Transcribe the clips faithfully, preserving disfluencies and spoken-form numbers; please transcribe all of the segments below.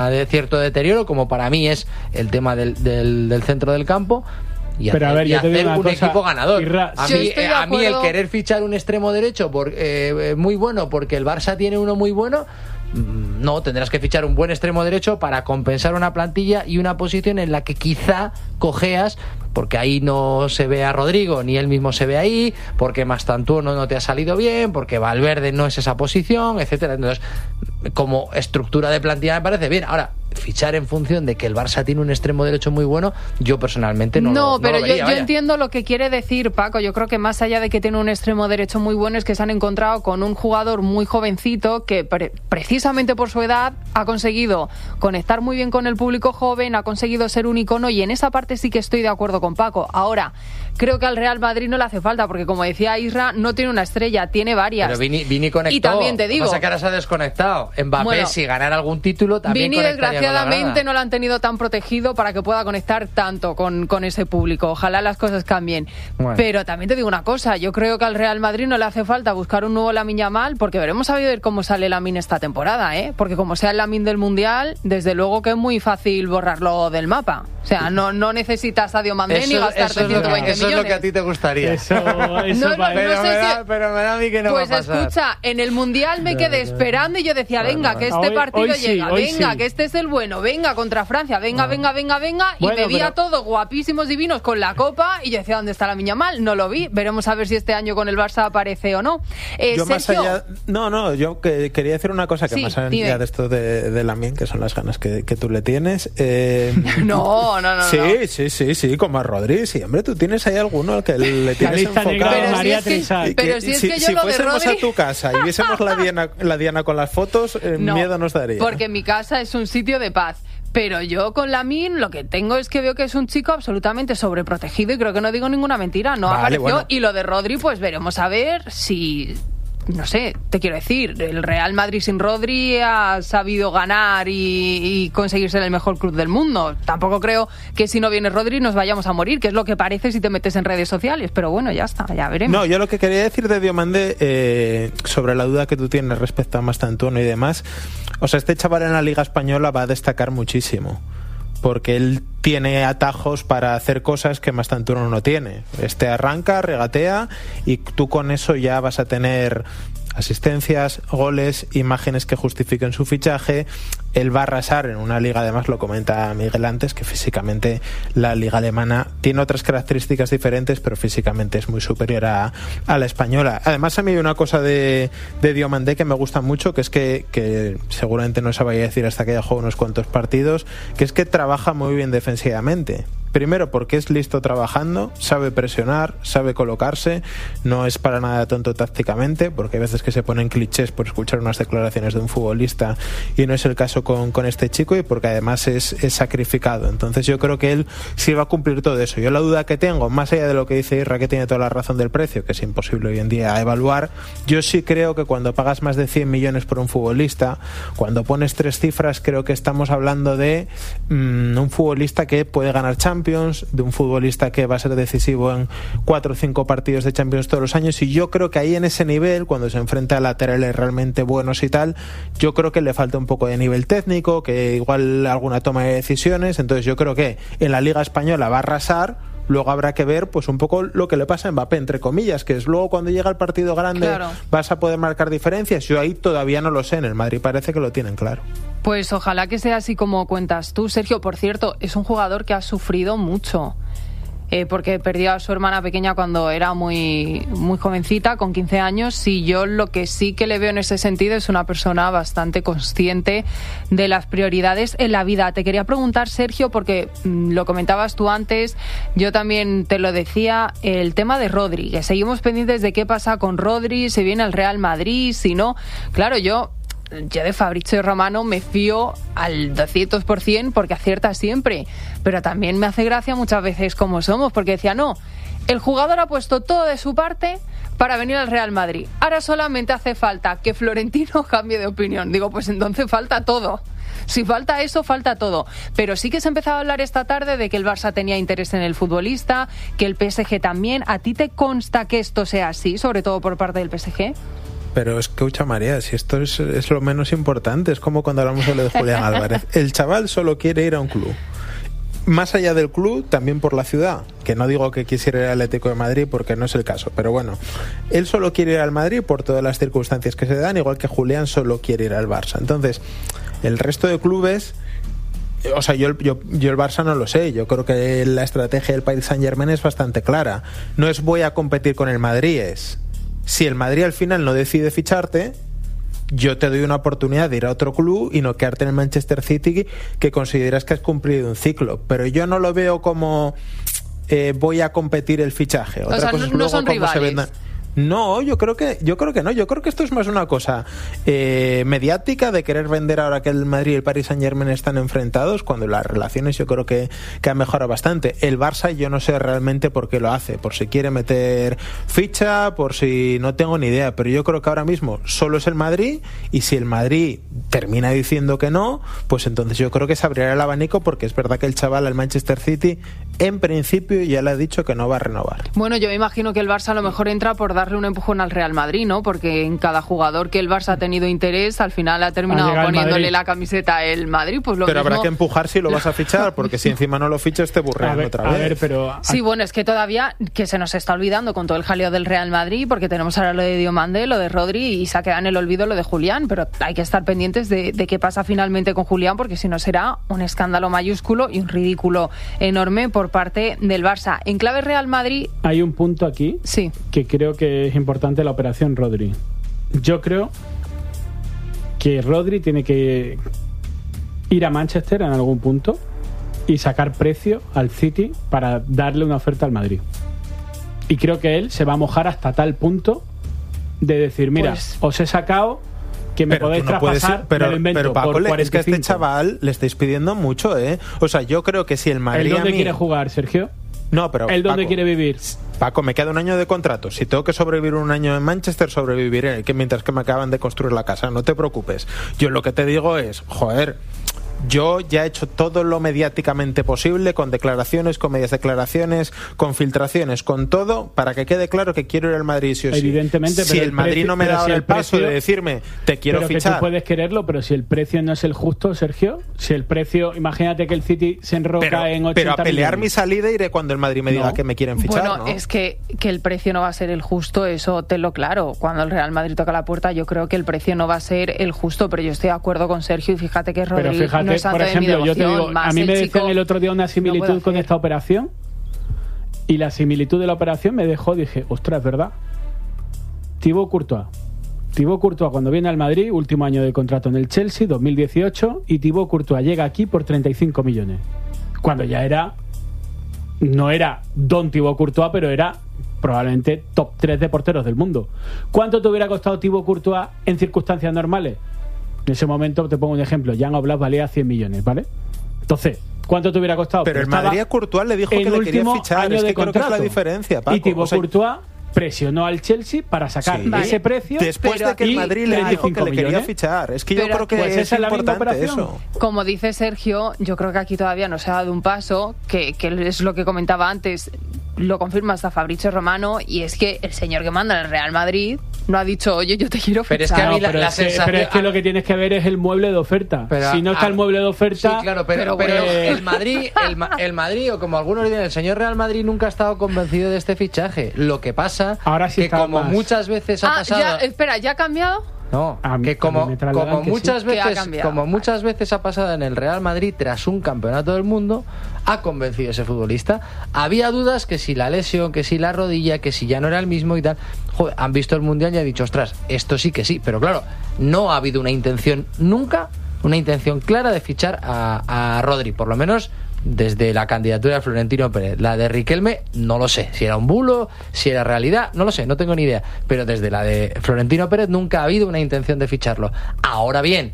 de cierto deterioro, como para mí es el tema del, del, del centro del campo. Y pero hacer, a ver, yo y te digo hacer una un cosa, equipo ganador. Irra, a, sí. mí, eh, a mí el querer fichar un extremo derecho por, eh, muy bueno porque el Barça tiene uno muy bueno, no, tendrás que fichar un buen extremo derecho para compensar una plantilla y una posición en la que quizá cojeas, porque ahí no se ve a Rodrigo ni él mismo se ve ahí, porque Mastantuono no te ha salido bien, porque Valverde no es esa posición, etcétera. Entonces, como estructura de plantilla me parece bien. Ahora, fichar en función de que el Barça tiene un extremo derecho muy bueno, yo personalmente no, no lo, no pero lo vería, yo, yo entiendo lo que quiere decir Paco. Yo creo que más allá de que tiene un extremo derecho muy bueno, es que se han encontrado con un jugador muy jovencito que pre- precisamente por su edad ha conseguido conectar muy bien con el público joven, ha conseguido ser un icono, y en esa parte sí que estoy de acuerdo con Paco. Ahora, creo que al Real Madrid no le hace falta, porque como decía Isra, no tiene una estrella, tiene varias. Pero Vini, Vini conectó. Y también te digo, lo que pasa es que ahora se ha desconectado. Mbappé, bueno, si ganara algún título, también Vini desgraciadamente no lo han tenido tan protegido para que pueda conectar tanto con, con ese público. Ojalá las cosas cambien. Bueno. Pero también te digo una cosa, yo creo que al Real Madrid no le hace falta buscar un nuevo Lamine Yamal, porque veremos a ver cómo sale Lamine esta temporada, ¿eh? Porque como sea el Lamine del Mundial, desde luego que es muy fácil borrarlo del mapa. O sea, no, no necesitas a Diomandé ni gastarte ciento veinte eso millones. Eso es lo que a ti te gustaría. Eso, eso no, no, pero, no sé me da, si... pero me da a mí que no pues va a pasar. Escucha, en el Mundial me quedé esperando y yo decía, venga, bueno, que este hoy, partido hoy llega, sí, venga, sí. que este es el bueno, venga, contra Francia, venga, bueno. venga, venga, venga, y bueno, me vi pero... a todos guapísimos, divinos, con la copa, y yo decía, ¿dónde está Lamine Yamal? No lo vi, veremos a ver si este año con el Barça aparece o no. Eh, yo Sergio... más allá... No, no, yo que, quería decir una cosa que sí, más allá dime. de esto de, de Lamine, que son las ganas que, que tú le tienes. Eh... no, no, no. Sí, no. sí, sí, sí, como a Rodri, sí, hombre, tú tienes ahí alguno al que le tienes enfocado. Pero María si es que, pero si es que si, yo si lo de fuésemos Rodri... a tu casa y viésemos la Diana, la Diana con las fotos, eh, no, miedo nos daría. Porque mi casa es un sitio de paz. Pero yo con Lamine lo que tengo es que veo que es un chico absolutamente sobreprotegido y creo que no digo ninguna mentira, no vale, apareció. Bueno. Y lo de Rodri, pues veremos a ver si... No sé, te quiero decir, el Real Madrid sin Rodri ha sabido ganar y, y conseguir ser el mejor club del mundo. Tampoco creo que si no viene Rodri nos vayamos a morir, que es lo que parece si te metes en redes sociales. Pero bueno, ya está, ya veremos. No, yo lo que quería decir de Diomandé, eh, sobre la duda que tú tienes respecto a Mastantuono y demás, o sea, este chaval en la Liga Española va a destacar muchísimo, porque él tiene atajos para hacer cosas que Mastantuono no tiene. Este arranca, regatea, y tú con eso ya vas a tener asistencias, goles, imágenes que justifiquen su fichaje. Él va a arrasar en una liga, además lo comenta Miguel antes, que físicamente la liga alemana tiene otras características diferentes, pero físicamente es muy superior a, a la española. Además, a mí hay una cosa de, de Diomandé que me gusta mucho, que es que, que seguramente no se vaya a decir hasta que haya jugado unos cuantos partidos, que es que trabaja muy bien defensivamente. Primero porque es listo trabajando, sabe presionar, sabe colocarse, no es para nada tonto tácticamente, porque hay veces que se ponen clichés por escuchar unas declaraciones de un futbolista y no es el caso con, con este chico, y porque además es, es sacrificado. Entonces yo creo que él sí va a cumplir todo eso. Yo la duda que tengo, más allá de lo que dice Irra, que tiene toda la razón del precio, que es imposible hoy en día evaluar, yo sí creo que cuando pagas más de cien millones por un futbolista, cuando pones tres cifras, creo que estamos hablando de mmm, un futbolista que puede ganar Champions, de un futbolista que va a ser decisivo en cuatro o cinco partidos de Champions todos los años, y yo creo que ahí en ese nivel, cuando se enfrenta a laterales realmente buenos y tal, yo creo que le falta un poco de nivel técnico, que igual alguna toma de decisiones. Entonces yo creo que en la Liga Española va a arrasar. Luego habrá que ver pues un poco lo que le pasa a Mbappé, entre comillas, que es luego cuando llega el partido grande, claro, vas a poder marcar diferencias. Yo ahí todavía no lo sé, en el Madrid parece que lo tienen claro. Pues ojalá que sea así como cuentas tú, Sergio. Por cierto, es un jugador que ha sufrido mucho, eh, porque perdió a su hermana pequeña cuando era muy, muy jovencita, con quince años, y yo lo que sí que le veo en ese sentido es una persona bastante consciente de las prioridades en la vida. Te quería preguntar, Sergio, porque mmm, lo comentabas tú antes, yo también te lo decía, el tema de Rodri, que seguimos pendientes de qué pasa con Rodri, si viene al Real Madrid, si no. Claro, yo... Yo de Fabrizio Romano me fío al doscientos por ciento porque acierta siempre, pero también me hace gracia muchas veces como somos, porque decía, no, el jugador ha puesto todo de su parte para venir al Real Madrid, ahora solamente hace falta que Florentino cambie de opinión. Digo, pues entonces falta todo. Si falta eso, falta todo. Pero sí que se ha empezado a hablar esta tarde de que el Barça tenía interés en el futbolista, que el P S G también. ¿A ti te consta que esto sea así, sobre todo por parte del P S G? Pero escucha, María, si esto es, es lo menos importante, es como cuando hablamos de lo de Julián Álvarez. El chaval solo quiere ir a un club. Más allá del club, también por la ciudad, que no digo que quisiera ir al Atlético de Madrid porque no es el caso, pero bueno, él solo quiere ir al Madrid por todas las circunstancias que se dan, igual que Julián solo quiere ir al Barça. Entonces, el resto de clubes, o sea, yo, yo, yo el Barça no lo sé, yo creo que la estrategia del Paris Saint-Germain es bastante clara. No es voy a competir con el Madrid, es si el Madrid al final no decide ficharte, yo te doy una oportunidad de ir a otro club y no quedarte en el Manchester City, que consideras que has cumplido un ciclo. Pero yo no lo veo como eh, voy a competir el fichaje. Otra o sea, cosa no, es luego no son cómo rivales. se vendan. No, yo creo que yo creo que no. Yo creo que esto es más una cosa eh, mediática de querer vender ahora que el Madrid y el Paris Saint-Germain están enfrentados, cuando las relaciones yo creo que, que han mejorado bastante. El Barça yo no sé realmente por qué lo hace, por si quiere meter ficha, por si no tengo ni idea, pero yo creo que ahora mismo solo es el Madrid, y si el Madrid termina diciendo que no, pues entonces yo creo que se abrirá el abanico, porque es verdad que el chaval al Manchester City en principio ya le ha dicho que no va a renovar. Bueno, yo me imagino que el Barça a lo mejor entra por darle un empujón al Real Madrid, ¿no? Porque en cada jugador que el Barça ha tenido interés, al final ha terminado poniéndole la camiseta el Madrid. Pues lo pero mismo... habrá que empujar si lo vas a fichar, porque si encima no lo fichas te burrean ver, otra a vez. Ver, pero... Sí, bueno, es que todavía que se nos está olvidando con todo el jaleo del Real Madrid, porque tenemos ahora lo de Diomande, lo de Rodri, y se ha quedado en el olvido lo de Julián, pero hay que estar pendientes de, de qué pasa finalmente con Julián, porque si no será un escándalo mayúsculo y un ridículo enorme por parte del Barça. En clave Real Madrid... Hay un punto aquí sí. que creo que es importante, la operación Rodri. Yo creo que Rodri tiene que ir a Manchester en algún punto y sacar precio al City para darle una oferta al Madrid. Y creo que él se va a mojar hasta tal punto de decir, mira, pues... os he sacado que me pero podéis no traspasar, ser, pero, me lo invento, pero Paco, por cuarenta y cinco. Es que a este chaval le estáis pidiendo mucho, ¿eh? O sea, yo creo que si el Madrid... ¿El dónde a mí... quiere jugar, Sergio? No, pero ¿El dónde Paco, quiere vivir? Paco, me queda un año de contrato. Si tengo que sobrevivir un año en Manchester, sobreviviré, que mientras que me acaban de construir la casa. No te preocupes. Yo lo que te digo es, joder, yo ya he hecho todo lo mediáticamente posible, con declaraciones, con medias declaraciones, con filtraciones, con todo, para que quede claro que quiero ir al Madrid sí o sí. Evidentemente, si pero el, el Madrid precio, no me da si ahora el el paso precio, de decirme, te quiero pero fichar. Que tú puedes quererlo, pero si el precio no es el justo, Sergio, si el precio, imagínate que el City se enroca pero, en ochenta pero a pelear millones. mi salida iré cuando el Madrid me diga No. que me quieren fichar, Bueno, ¿no? es que, que el precio no va a ser el justo, eso tenlo claro. Cuando el Real Madrid toca la puerta, yo creo que el precio no va a ser el justo, pero yo estoy de acuerdo con Sergio, y fíjate que Rodri Pero fíjate, no es santo por de mi ejemplo, yo te devoción, digo, más a mí el me chico decían el otro día una no similitud puede con hacer. esta operación, y la similitud de la operación me dejó, dije, ostras, es verdad. Thibaut Courtois. Thibaut Courtois cuando viene al Madrid, último año de contrato en el Chelsea, dos mil dieciocho, y Thibaut Courtois llega aquí por treinta y cinco millones. Cuando ya era, no era Don Thibaut Courtois, pero era probablemente top tres de porteros del mundo. ¿Cuánto te hubiera costado Thibaut Courtois en circunstancias normales? En ese momento, te pongo un ejemplo, Jan Oblak valía cien millones, ¿vale? Entonces, ¿cuánto te hubiera costado? Pero el Madrid a Courtois le dijo que le quería fichar, es que creo que es la diferencia, Paco. Y Thibaut o sea, Courtois presionó al Chelsea para sacar sí, ese precio. después de que el Madrid le dijo que le quería millones. fichar. Es que Pero yo creo que pues es esa es la misma importante operación. eso. Como dice Sergio, yo creo que aquí todavía no se ha dado un paso, que, que es lo que comentaba antes, lo confirma hasta Fabrizio Romano, y es que el señor que manda en el Real Madrid no ha dicho, oye, yo te quiero fichar. Pero es que a mí No, la, pero, la es que, sensación... pero es que lo que tienes que ver es el mueble de oferta. Pero, si no está ah, el mueble de oferta... Sí, claro, pero, pero pero bueno. el Madrid, el, Ma- el Madrid, o como algunos dicen, el señor Real Madrid nunca ha estado convencido de este fichaje. Lo que pasa Ahora sí que está como más. muchas veces ha Ah, pasado... ya, espera, ¿ya ha cambiado? No, A mí- que a como, mí me trasladan como que muchas sí. Que ha veces, cambiado. como muchas veces ha pasado en el Real Madrid, tras un campeonato del mundo, ha convencido a ese futbolista. Había dudas que si la lesión, que si la rodilla, que si ya no era el mismo y tal. Joder, han visto el mundial y han dicho, ostras, esto sí que sí. Pero claro, no ha habido una intención nunca, una intención clara de fichar a, a Rodri, por lo menos desde la candidatura de Florentino Pérez. La de Riquelme no lo sé, si era un bulo, si era realidad, no lo sé, no tengo ni idea, pero desde la de Florentino Pérez nunca ha habido una intención de ficharlo. Ahora bien,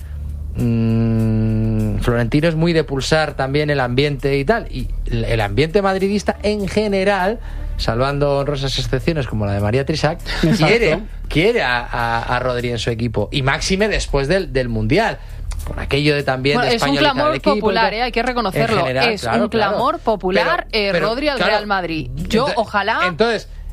mmm, Florentino es muy de pulsar también el ambiente y tal, y el ambiente madridista en general, salvando honrosas excepciones como la de María Trisac, quiere, quiere a, a, a Rodri en su equipo, y máxime después del, del Mundial, por aquello de también Bueno, de es un españolizar clamor el equipo, popular, y eh, hay que reconocerlo. en general, es claro, un clamor claro. popular, Pero- eh, pero, Rodri al claro, Real Madrid. Yo, ento- ojalá... Entonces,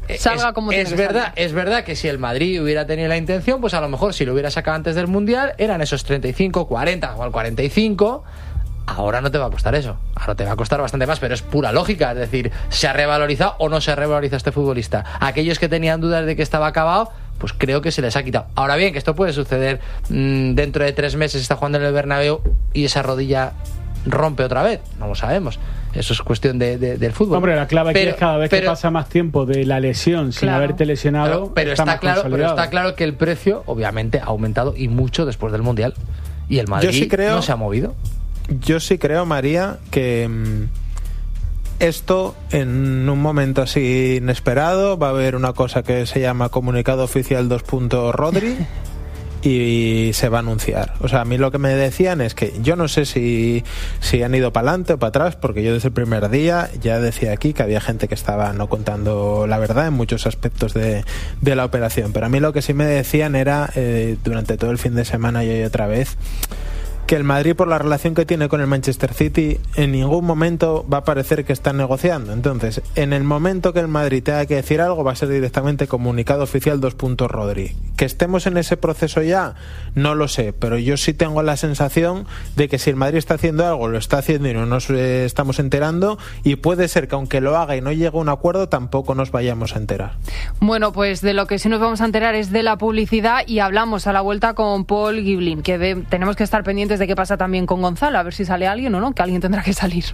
salga es, como es tiene que verdad, salir. es verdad que si el Madrid hubiera tenido la intención, pues a lo mejor si lo hubiera sacado antes del Mundial, eran esos treinta y cinco, cuarenta o al cuarenta y cinco. Ahora no te va a costar eso, ahora te va a costar bastante más, pero es pura lógica, es decir, ¿se ha revalorizado o no se ha revalorizado este futbolista? Aquellos que tenían dudas de que estaba acabado, pues creo que se les ha quitado. Ahora bien, que esto puede suceder mmm, dentro de tres meses, está jugando en el Bernabéu y esa rodilla rompe otra vez, no lo sabemos. Eso es cuestión de, de, del fútbol. Hombre, la clave pero, aquí es cada vez pero, que pasa más tiempo de la lesión sin claro. haberte lesionado. Pero, pero, está, está claro, pero está consolidado. claro que el precio, obviamente, ha aumentado y mucho después del Mundial. Y el Madrid sí creo, no se ha movido. Yo sí creo, María, que mmm, esto en un momento así inesperado va a haber una cosa que se llama Comunicado Oficial dos. Rodri. Y se va a anunciar. O sea, a mí lo que me decían es que yo no sé si, si han ido para adelante o para atrás, porque yo desde el primer día ya decía aquí que había gente que estaba no contando la verdad en muchos aspectos de, de la operación. Pero a mí lo que sí me decían era, eh, durante todo el fin de semana y hoy otra vez, que el Madrid, por la relación que tiene con el Manchester City, en ningún momento va a parecer que están negociando. Entonces, en el momento que el Madrid tenga que decir algo, va a ser directamente Comunicado Oficial dos. Rodri. Que estemos en ese proceso ya, no lo sé, pero yo sí tengo la sensación de que si el Madrid está haciendo algo, lo está haciendo y no nos eh, estamos enterando, y puede ser que aunque lo haga y no llegue a un acuerdo, tampoco nos vayamos a enterar. Bueno, pues de lo que sí nos vamos a enterar es de la publicidad, y hablamos a la vuelta con Paul Giblin, que de, tenemos que estar pendientes de qué pasa también con Gonzalo, a ver si sale alguien o no, que alguien tendrá que salir.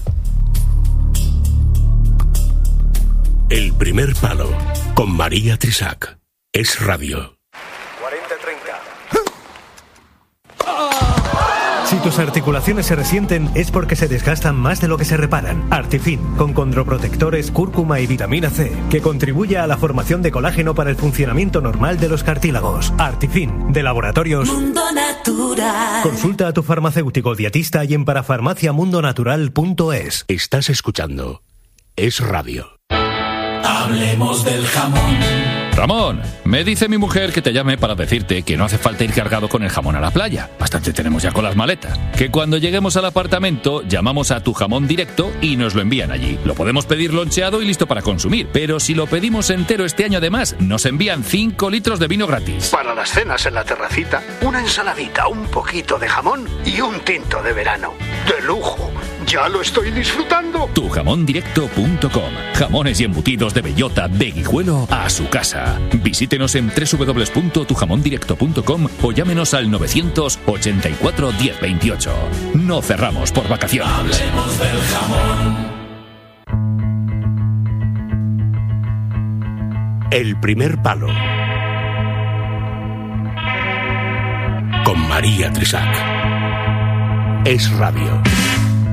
El primer palo, con María Trisac. Es radio. cuarenta treinta. Si tus articulaciones se resienten es porque se desgastan más de lo que se reparan. Artifin, con condroprotectores, cúrcuma y vitamina C, que contribuye a la formación de colágeno para el funcionamiento normal de los cartílagos. Artifin, de Laboratorios Mundo Natural. Consulta a tu farmacéutico dietista y en parafarmaciamundonatural punto es. Estás escuchando Es radio. Hablemos del jamón. Ramón, me dice mi mujer que te llame para decirte que no hace falta ir cargado con el jamón a la playa. Bastante tenemos ya con las maletas. Que cuando lleguemos al apartamento llamamos a Tu Jamón Directo y nos lo envían allí. Lo podemos pedir loncheado y listo para consumir. Pero si lo pedimos entero este año además, nos envían cinco litros de vino gratis. Para las cenas en la terracita, una ensaladita, un poquito de jamón y un tinto de verano. ¡De lujo! ¡Ya lo estoy disfrutando! tu jamón directo punto com. Jamones y embutidos de bellota, de Guijuelo a su casa. Visítenos en doble u doble u doble u punto tu jamón directo punto com o llámenos al novecientos ochenta y cuatro diez veintiocho. No cerramos por vacaciones. Hablemos del jamón. El primer palo, con María Trisac. Es radio.